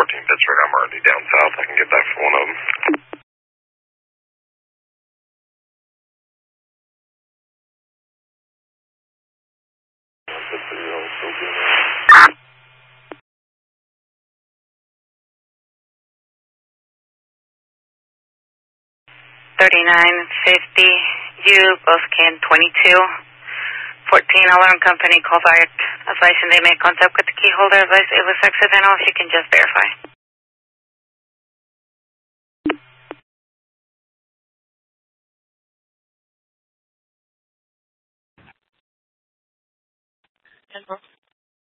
Pittsburgh. I'm already down south. I can get that for one of them. $39.50. You both can 22. 14 Alarm Company call fired. Advising they made contact with the key holder. Advise it was accidental. If you can just verify.